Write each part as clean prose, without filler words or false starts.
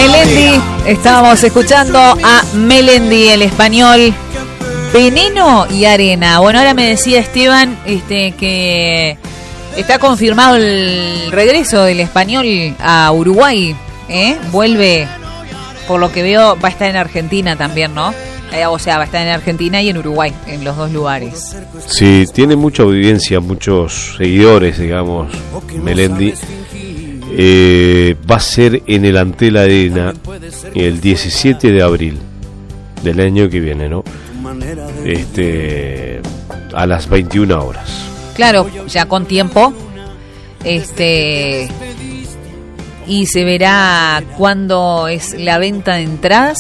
Melendi, estábamos escuchando a Melendi, el español. Veneno y arena. Bueno, ahora me decía Esteban que está confirmado el regreso del español a Uruguay. Vuelve, por lo que veo, va a estar en Argentina también, ¿no? O sea, va a estar en Argentina y en Uruguay, en los dos lugares. Sí, tiene mucha audiencia, muchos seguidores, digamos, Melendi. Va a ser en el Antel Arena el 17 de abril del año que viene, ¿no? A las 21 horas. Claro, ya con tiempo. Y se verá cuándo es la venta de entradas.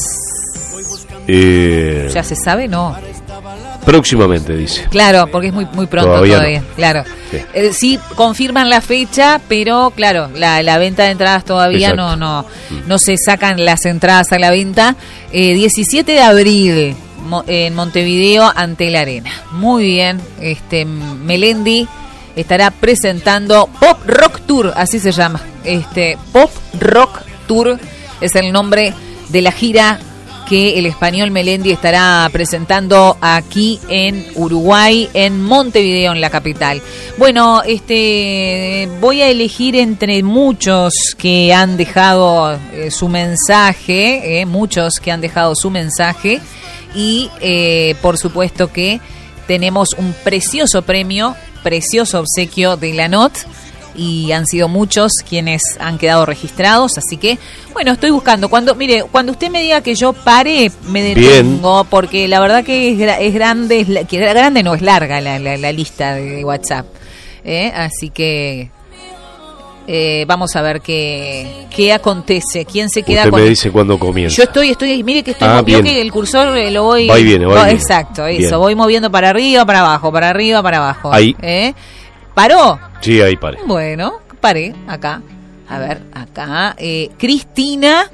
¿Ya se sabe? No. Próximamente, dice. Claro, porque es muy pronto todavía. No. Claro. Sí. Sí, confirman la fecha, pero claro, la venta de entradas todavía no se sacan las entradas a la venta. 17 de abril en Montevideo, Antel Arena. Muy bien. Melendi estará presentando Pop Rock Tour, así se llama. Pop Rock Tour es el nombre de la gira que el español Melendi estará presentando aquí en Uruguay, en Montevideo, en la capital. Bueno, voy a elegir entre muchos que han dejado su mensaje, y por supuesto que tenemos un precioso premio, precioso obsequio de la NOT. Y han sido muchos quienes han quedado registrados, así que, bueno, estoy buscando. Cuando usted me diga que yo pare, me detengo, porque la verdad que es grande, no, es larga la lista de WhatsApp. Así que vamos a ver qué acontece, quién se queda. Usted me dice cuándo comienza. Yo estoy, mire que estoy moviendo, que el cursor lo voy... Va y viene. Exacto, eso, bien. Voy moviendo para arriba, para abajo. Ahí. ¿Paró? Sí, ahí paré. Bueno, paré, acá. A ver, acá. Cristina,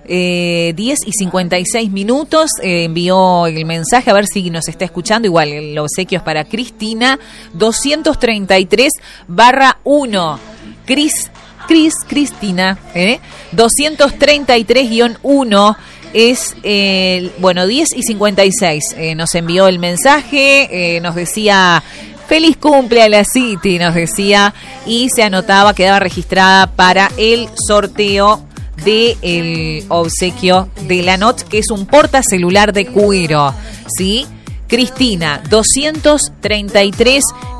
10:56, envió el mensaje, a ver si nos está escuchando. Igual, el obsequio es para Cristina, 233-1. Cristina, 233-1 es, 10:56. Nos envió el mensaje, nos decía... Feliz cumple a la City, nos decía, y se anotaba, quedaba registrada para el sorteo del obsequio de la NOT, que es un portacelular de cuero, ¿sí? Cristina, 233